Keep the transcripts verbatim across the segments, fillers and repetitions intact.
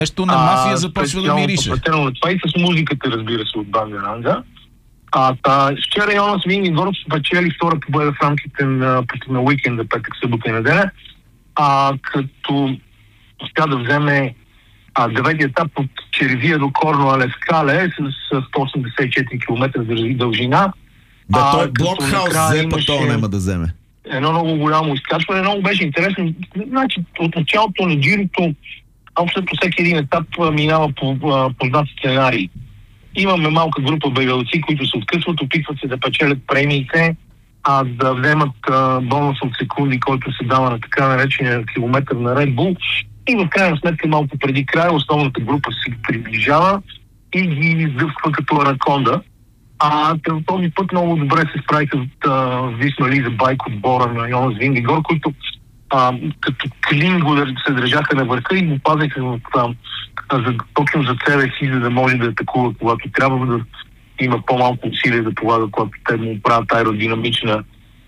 Нещо на мафия започва да мирише. Посветено на това и с музиката, разбира се, от Бангаранга. А, та, вчера Йонас Вингегорд спечели втора победа в рамките на, на уикенда, петък, събота и неделя, а, като успя да вземе а, девети етап от Червия до Корно Алескале с сто осемдесет и четири километра дължина. Да, той Блокхаус взе, па това няма да вземе. Едно много голямо изкачване, много беше интересно. Значи, от началото на джирото, общото всеки един етап минава по познат сценарий. Имаме малка група бегалци, които се откъсват, опитват се да печелят премиите, а да вземат а, бонус от секунди, който се дава на така наречения километър на Red Bull. И в крайна сметка, малко преди края, основната група се приближава и ги издъвква като анаконда. А този път много добре се справиха от Висма Лиза Байк отбора на Йонас Вингегорд, които а, като клинго се държаха на върха и го пазеха в, а, за, точно за себе си, за да може да атакува, когато трябва да има по-малко усилия да полага, когато те му правят аеродинамична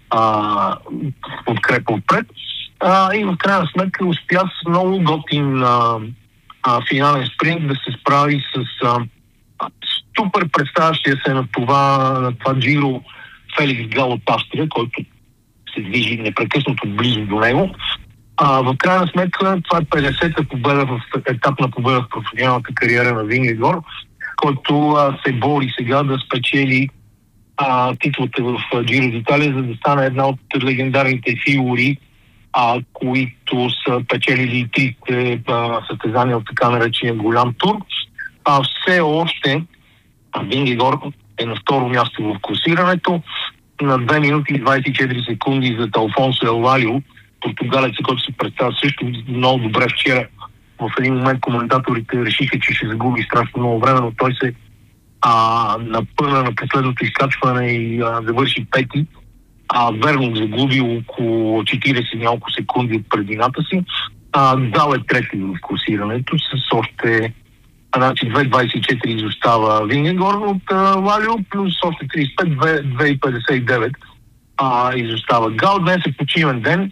а, подкрепа отпред. А, и в крайна сметка успя с много готин а, а, финален спринт да се справи с а, супер представящия се на това, на това джиро Феликс Гал от Австрия, който се движи непрекъснато близо до него. А, в крайна сметка това е петдесета победа в етапна победа в професионалната кариера на Вингегорд, който а, се бори сега да спечели а, титлата в Джиро d'Италия, за да стане една от легендарните фигури, а, които са печелили трите състезания от така наречения голям тур. А все още Вингегорд е на второ място в класирането, на две минути и двадесет и четири секунди за Алфонсо Елвалио, португалец, който се представя също много добре вчера. В един момент коментаторите решиха, че ще загуби страшно много време, но той се а, напъна на последното изкачване и а, завърши пети. А, верно загуби около четиридесет няколко секунди от предината си. А, дал е трети в класирането с още значи две двадесет и четири изостава Вингегорд от Лалио, плюс още тридесет и пет, две петдесет и девет а, изостава Гал. Днес е почивен ден,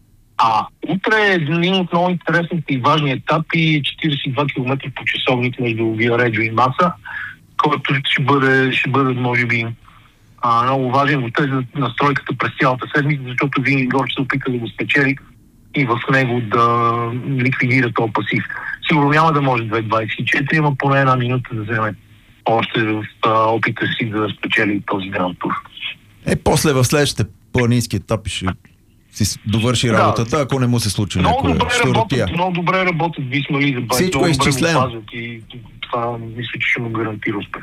а утре е един от много интересните и важни етапи, четиридесет и два километра по часовник между Виареджо и Маса, който ще бъде, ще бъде може би, а, много важен в тези настройката през цялата седмица, защото Вингегорд се опита да го спечели и в него да ликвидира този пасив. Сигурно няма да може две двадесет и четири, но поне една минута да вземе още в а, опита си да спечели този гранд тур. Е, после в следващите планински етапи ще си довърши работата, да, ако не му се случи някоя щуротия. Много добре работят Висма Лиза Байк. Всичко е изчислено. И това мисля, че ще му гарантира успех.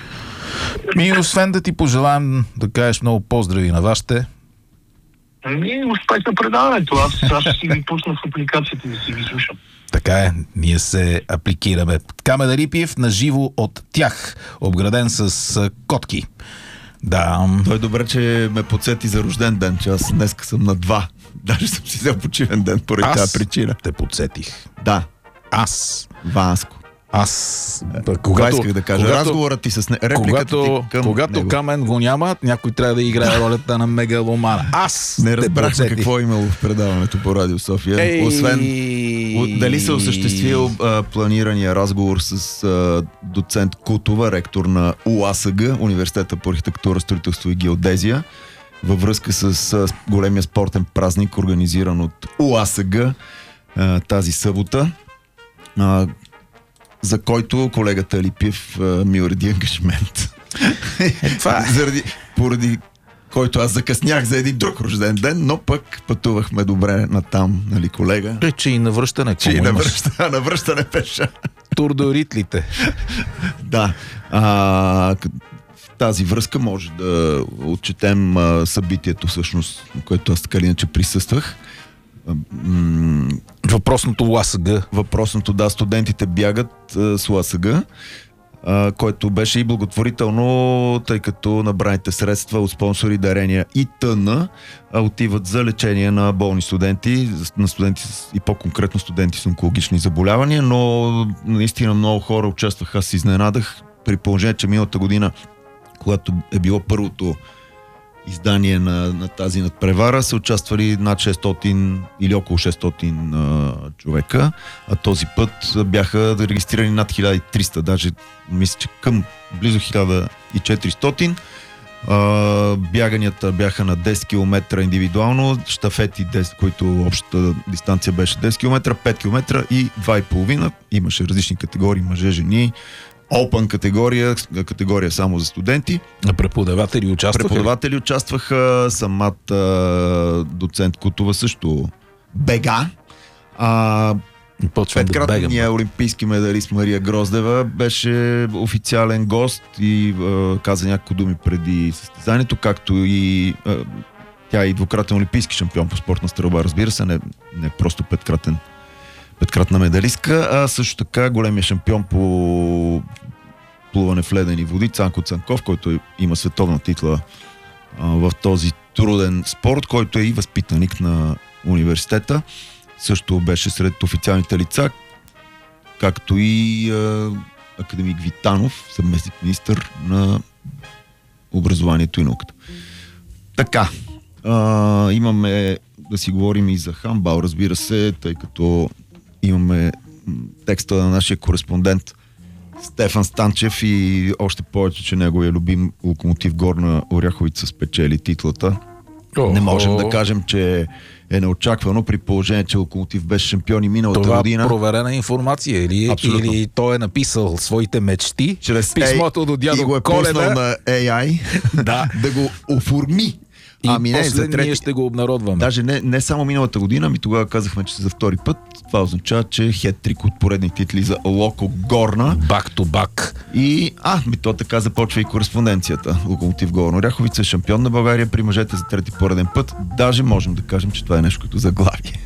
Ми, освен да ти пожелаем да кажеш много поздрави на вашите. Ами, успех на предаването. Аз, аз ще си ги пусна в апликацията да си ги слушам. Така е, ние се апликираме. Камен Рипиев на живо от тях, обграден с котки. Да. Той е добре, че ме подсети за рожден ден, че аз днеска съм на два. Даже съм си взел почивен ден поради тази причина. Те подсетих. Да. Аз. Васко. Аз. Когато, исках да кажа, когато, разговорът ти с не... репликата когато, ти към когато него. Камен го няма, някой трябва да играе ролята на мегаломана. Аз не разбрахме какво е имало в предаването по Радио София. Ей... Освен дали се осъществил а, планирания разговор с а, доцент Кутова, ректор на УАСГ, Университета по архитектура, строителство и геодезия, във връзка с а, големия спортен празник, организиран от УАСГ а, тази събота, а, за който колегата Липиев ми уреди ангажимент. Е, това е. Заради, поради който аз закъснях за един друг рожден ден, но пък пътувахме добре натам, нали, колега? Е, че и навръщане. Че и навръщане, навръщане пеша. Тур до Ритлите. Да. А, в тази връзка може да отчетем а, събитието, всъщност, което аз така или иначе присъствах. Въпросното УАСГ. Въпросното, да, студентите бягат а, с УАСГ, а, който беше и благотворително, тъй като набраните средства от спонсори, дарения и т.н. отиват за лечение на болни студенти, на студенти и по-конкретно студенти с онкологични заболявания, но наистина много хора участваха, аз се изненадах, при положение, че миналата година, когато е било първото издание на, на тази надпревара са участвали над шестстотин или около шестстотин а, човека, а този път бяха регистрирани над хиляда и триста, даже мисля, че към близо хиляда и четиристотин. А, бяганията бяха на десет километра индивидуално, щафети, десет, които общата дистанция беше десет километра, пет километра и два и половина. Имаше различни категории, мъже, жени. Open категория, категория само за студенти. Преподаватели участваха? Преподаватели участваха, самата доцент Кутова също бега. А, петкратния да олимпийски медалист Мария Гроздева беше официален гост и а, каза няколко думи преди състезанието, както и а, тя е и двукратен олимпийски шампион по спортна стрелба, разбира се, не, не просто петкратен петкратна медалистка, а също така големия шампион по плуване в ледени води Цанко Цанков, който има световна титла а, в този труден спорт, който е и възпитаник на университета. Също беше сред официалните лица, както и а, академик Витанов, съместник министър на образованието и науката. Така, а, имаме да си говорим и за хандбал, разбира се, тъй като имаме текста на нашия кореспондент Стефан Станчев и още повече, че неговия любим Локомотив Горна Оряховица спечели титлата. О, Не можем о, да кажем, че е неочаквано при положение, че Локомотив беше шампион и миналата това година. Това проверена информация или, или той е написал своите мечти чрез писмото до дядо и го е Коледа на Ей Ай да. да го оформи. И ами не, после трети... ние ще го обнародваме. Даже не, не само миналата година, ами тогава казахме, че за втори път. Това означава, че хет-трик от поредни титли за Локо Горна. Бак то бак. И, а, ми то така започва и кореспонденцията. Локомотив Горна Оряховица е шампион на България при мъжете за трети пореден път. Даже можем да кажем, че това е нещо като заглавие.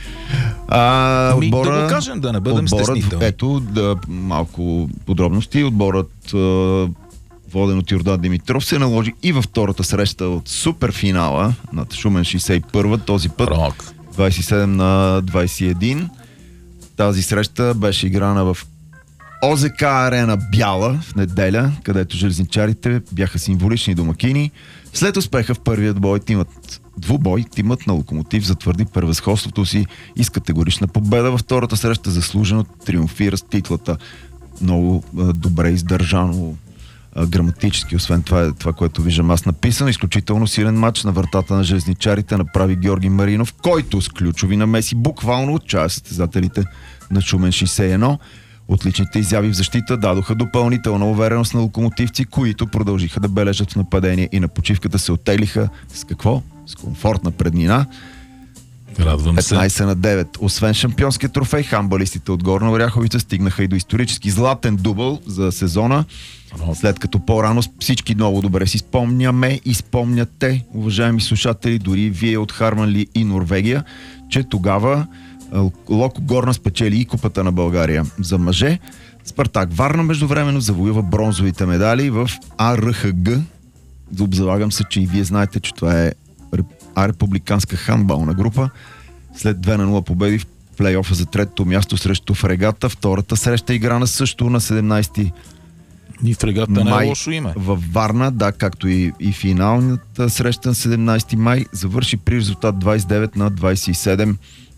А, ами отбора, да го кажем, да не бъдем отборът, стеснителни. Ето, да, малко подробности. Отборът воден от Йордан Димитров, се наложи и във втората среща от суперфинала над Шумен шейсет и първа, този път Рок. двайсет и седем на двайсет и един. Тази среща беше играна в О Зе Ка Арена Бяла в неделя, където железничарите бяха символични домакини. След успеха в първият бой, тимът двубой, тимът на Локомотив затвърди превъзходството си и с категорична победа. Във втората среща заслужено триумфира с титлата. Много а, добре издържано граматически, освен това, това, което виждам аз написано. Изключително силен матч на вратата на железничарите направи Георги Маринов, който с ключови намеси буквално отчая състезателите на Шумен шейсет и едно. Отличните изяви в защита дадоха допълнителна увереност на локомотивци, които продължиха да бележат в нападение и на почивката се оттеглиха с какво? С комфортна преднина. Радвам се. петнайсет на девет. Освен шампионския трофей, хандбалистите от Горна Оряховица стигнаха и до исторически златен дубъл за сезона. След като по-рано всички много добре си спомняме и спомняте, уважаеми слушатели, дори вие от Харманли и Норвегия, че тогава Локо Горна спечели и Купата на България за мъже. Спартак Варна междувременно завоюва бронзовите медали в А Р Х Г. Обзалагам се, че и вие знаете, че това е А републиканска хандбална група. След две на нула победи в плейофа за третото място срещу Фрегата. Втората среща играна също на седемнайсети И Фрегата не е лошо име. Във Варна, да, както и, и финалната среща на седемнайсети май завърши при резултат двайсет и девет на двайсет и седем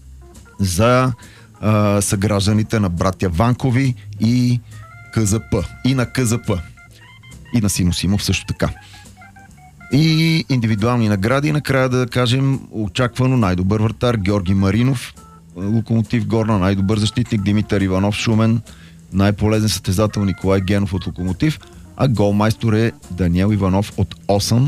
за а, съгражданите на братя Ванкови и К З П. И на К З П. И на Симо Симов също така. И индивидуални награди. Накрая да кажем очаквано най-добър вратар Георги Маринов, Локомотив Горна, най-добър защитник Димитър Иванов Шумен, най-полезен състезател Николай Генов от Локомотив, а голмайстор е Даниел Иванов от Осъм.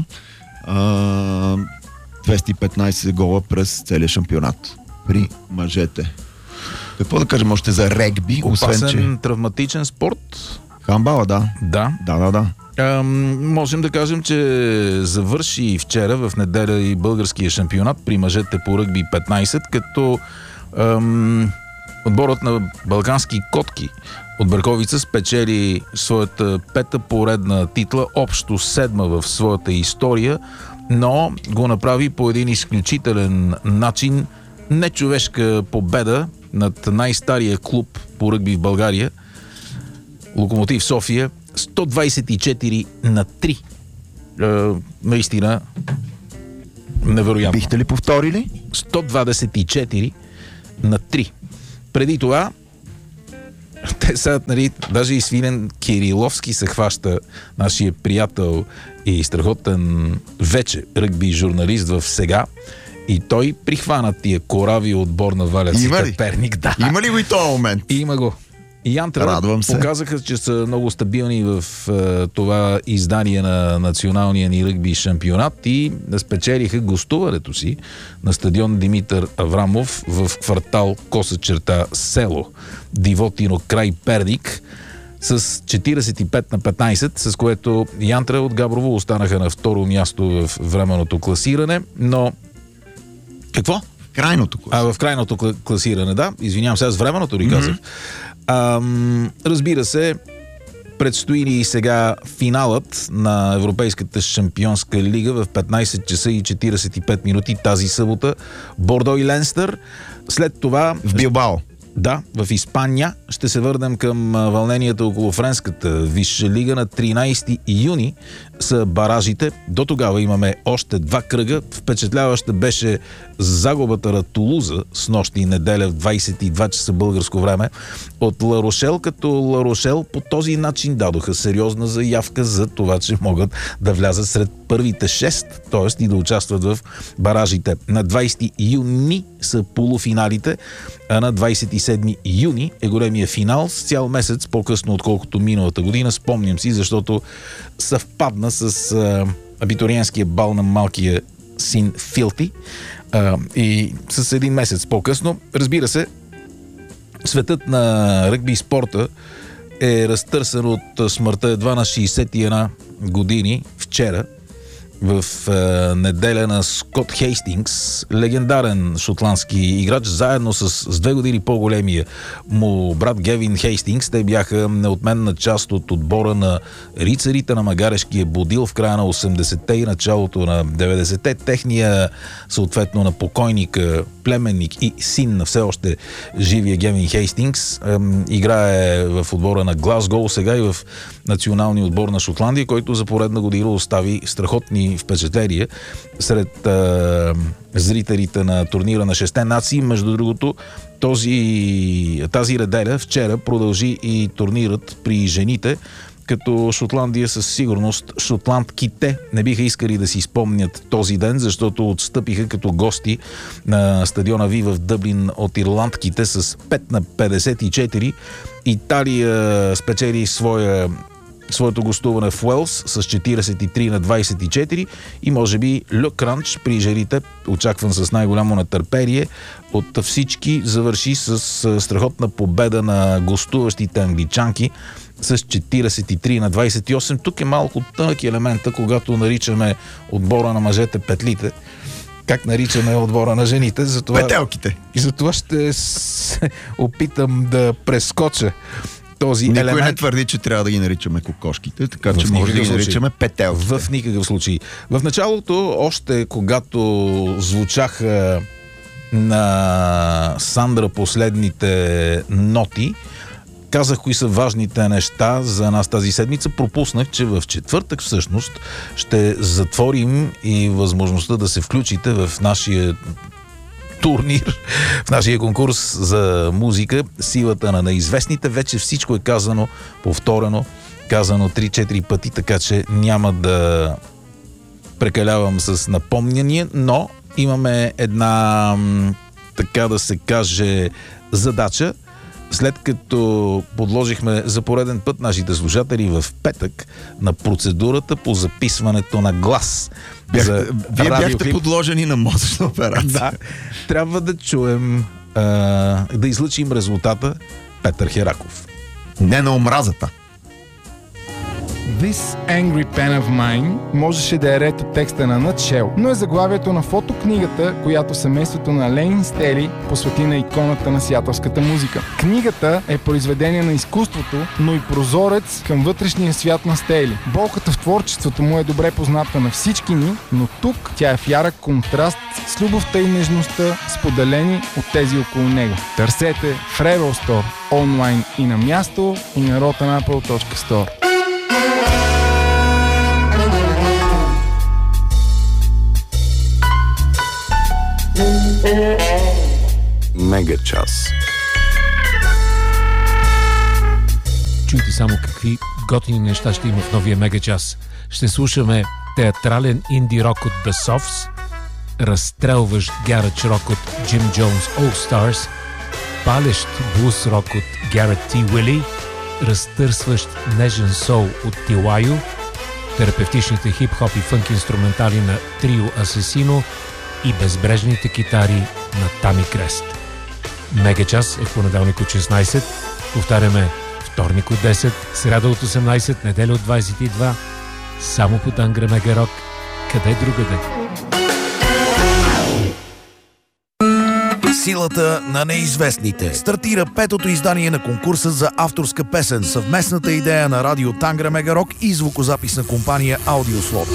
двеста и петнайсет гола през целия шампионат при мъжете. Какво да кажем още за регби? Опасен, освен, че... травматичен спорт. Хандбала, да. Да. Да, да, да. Ам, можем да кажем, че завърши вчера в неделя и българския шампионат при мъжете по ръгби петнайсет, като ам, отборът на балкански котки от Берковица спечели своята пета поредна титла, общо седма в своята история, но го направи по един изключителен начин. Нечовешка победа над най-стария клуб по ръгби в България, Локомотив София, сто двайсет и четири на три е, наистина невероятно. Бихте ли повторили? сто двадесет и четири на три. Преди това те са, нали, даже и Свилен Кириловски се хваща, нашия приятел и страхотен вече ръгби журналист в Сега, и той прихвана тия корави отбор на Валяците Перник. Да. Има ли го и този момент? Има го. И Янтра показаха, че са много стабилни в е, това издание на националния ни ръгби шампионат и спечелиха гостуването си на стадион Димитър Аврамов в квартал Коса черта село Дивотино край Перник с четиридесет и пет на петнайсет, с което Янтра от Габрово останаха на второ място в временното класиране, но какво? Крайното класиране. А, в крайното класиране, да. Извинявам се, аз временното ли казах. Mm-hmm. Ам, разбира се, предстои ли и сега финалът на Европейската шампионска лига в петнайсет часа и четирийсет и пет минути тази събота. Бордо и Ленстър. След това... В Билбао. Да, в Испания. Ще се върнем към вълненията около френската висша лига. На тринайсети юни са баражите. До тогава имаме още два кръга. Впечатляваща беше загубата на Тулуза с нощи и неделя в двайсет и два часа българско време от Ла Рошел, като Ла Рошел по този начин дадоха сериозна заявка за това, че могат да влязат сред първите шест, т.е. и да участват в баражите. На двайсети юни са полуфиналите, а на двайсет и седми юни е големия финал с цял месец по-късно, отколкото миналата година. Спомням си, защото съвпадна с а, абитуриентския бал на малкия син Филти а, и с един месец по-късно. Разбира се, светът на ръгби спорта е разтърсен от смъртта едва на шейсет и една години вчера, в е, неделя, на Скот Хейстингс, легендарен шотландски играч, заедно с, с две години по-големия му брат Гевин Хейстингс. Те бяха неотменна част от отбора на рицарите на магарешкия Будил в края на осемдесетте и началото на деветдесетте. Техния, съответно на покойника, племенник и син на все още живия Гевин Хейстингс, е, играе в отбора на Глазгоу, сега и в националния отбор на Шотландия, който за поредна година остави страхотни впечатления сред а, зрителите на турнира на шесте нации. Между другото, този, тази неделя, вчера, продължи и турнирът при жените, като Шотландия със сигурност, шотландките не биха искали да си спомнят този ден, защото отстъпиха като гости на стадиона Ви в Дъблин от ирландките с пет на петдесет и четири. Италия спечели своя своето гостуване в Уелс с четирийсет и три на двайсет и четири и може би Ле Кранч при жените, очакван с най-голямо нетърпение от всички, завърши с страхотна победа на гостуващите англичанки с четирийсет и три на двайсет и осем. Тук е малко тънък елемента, когато наричаме отбора на мъжете петлите. Как наричаме отбора на жените? Затова... Петелките. И затова ще се опитам да прескоча този Никой елемент. не твърди, че трябва да ги наричаме кокошките, така че може да ги наричаме петелките. В никакъв случай. В началото, още когато звучаха на Сандра последните ноти, казах кои са важните неща за нас тази седмица. Пропуснах, че в четвъртък всъщност ще затворим и възможността да се включите в нашия турнир, в нашия конкурс за музика Силата на неизвестните. Вече всичко е казано, повторено, казано три-четири пъти, така че няма да прекалявам с напомняния, но имаме една, така да се каже, задача. След като подложихме за пореден път нашите слушатели в петък на процедурата по записването на глас. Бях, за вие радиоклип, бяхте подложени на мозъчна операция. Да, трябва да чуем, а, да излъчим резултата Петър Хераков. Не на омразата. This angry pen of mine можеше да е ред от текста на Nutshell, но е заглавието на фотокнигата, която семейството на Ленин Стели посвети на иконата на сиатълската музика. Книгата е произведение на изкуството, но и прозорец към вътрешния свят на Стели. Болката в творчеството му е добре позната на всички ни, но тук тя е в ярък контраст с любовта и нежността, споделени от тези около него. Търсете в Rebel Store, онлайн и на място, и на rotten apple точка store. Мега час. Чуйте само какви готини неща ще има в новия Мега час. Ще слушаме театрален инди рок от The Softs, разстрелващ гарач рок от Jim Jones All Stars, палещ блус рок от Garrett T. Willie, разтърсващ нежен сол от Тилайо, терапевтичните хип-хоп и фънк инструментали на Трио Асесино и безбрежните китари на Тами Крест. Мега час е в понеделник от шестнайсет, повтаряме вторник от десет, сряда от осемнайсет, неделя от двайсет и два, само по Тангра Мега Рок. Къде другаде? Силата на неизвестните. Стартира петото издание на конкурса за авторска песен, съвместната идея на радио Тангра Мега Рок и звукозаписна компания Аудиослот.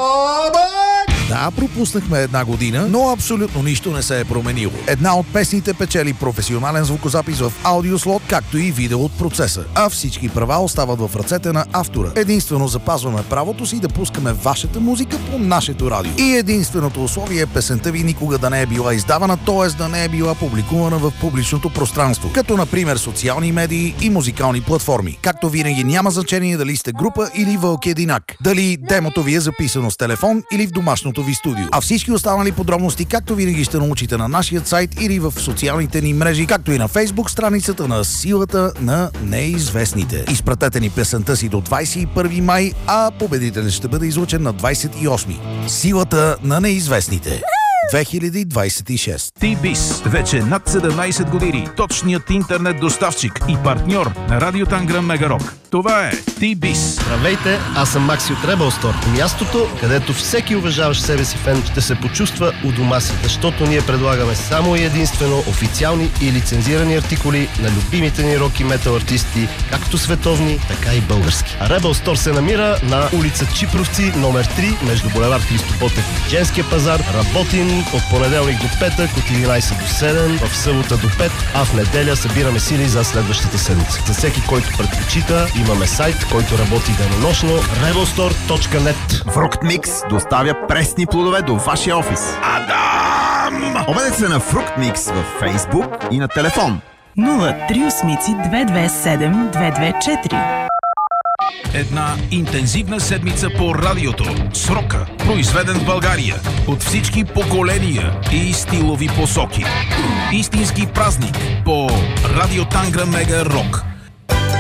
Да, пропуснахме една година, но абсолютно нищо не се е променило. Една от песните печели професионален звукозапис в Аудиослот, както и видео от процеса. А всички права остават в ръцете на автора. Единствено запазваме правото си да пускаме вашата музика по нашето радио. И единственото условие е песента ви никога да не е била издавана, т.е. да не е била публикувана в публичното пространство, като например социални медии и музикални платформи. Както винаги няма значение дали сте група или вълк единак, дали демото ви е записано с телефон или в домашното ви студио. А всички останали подробности, както винаги, ще научите на нашия сайт или в социалните ни мрежи, както и на Фейсбук страницата на Силата на неизвестните. Изпратете ни песента си до двайсет и първи май, а победителят ще бъде излъчен на двайсет и осми. Силата на неизвестните. две хиляди двайсет и шеста. T-Biz. Вече над седемнайсет години. Точният интернет доставчик и партньор на радио Тангра Мега Рок. Това е T-Biz. Здравейте, аз съм Макси от Rebel Store. Мястото, където всеки уважаващ себе си фен ще се почувства у дома си, защото ние предлагаме само и единствено официални и лицензирани артикули на любимите ни рок и метал артисти, както световни, така и български. А Rebel Store се намира на улица Чипровци, номер три, между булевард Христо Ботев и Женския пазар. Работим от понеделник до петък, от единайсет до седем, в събота до пет, а в неделя събираме сили за следващата седмица. За всеки, който предпочита, имаме сайт, който работи денонощно rebel store точка net. Фрукт Микс доставя пресни плодове до вашия офис. Адам! Обадете се на Фрукт Микс във Фейсбук и на телефон нула три осем две две седем две две четири. Една интензивна седмица по радиото. С рока, произведен в България. От всички поколения и стилови посоки. Истински празник по радио Тангра Мега Рок.